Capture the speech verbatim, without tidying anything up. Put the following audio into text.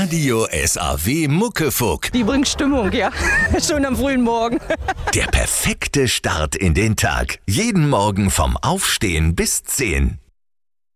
Radio S A W Muckefuck. Die bringt Stimmung, ja. Schon am frühen Morgen. Der perfekte Start in den Tag. Jeden Morgen vom Aufstehen bis zehn.